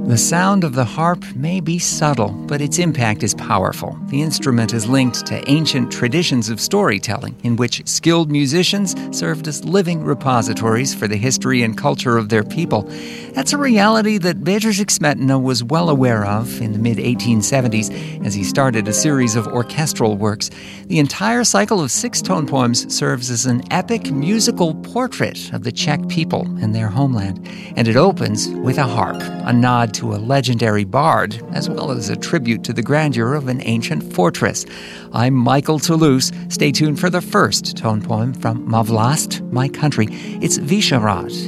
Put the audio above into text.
The sound of the harp may be subtle, but its impact is powerful. The instrument is linked to ancient traditions of storytelling, in which skilled musicians served as living repositories for the history and culture of their people. That's a reality that Bedřich Smetana was well aware of in the mid-1870s as he started a series of orchestral works. The entire cycle of 6 tone poems serves as an epic musical portrait of the Czech people and their homeland. And it opens with a harp, a nod to a legendary bard, as well as a tribute to the grandeur of an ancient fortress. I'm Michael Toulouse. Stay tuned for the first tone poem from Ma Vlast, My Country. It's Vyšehrad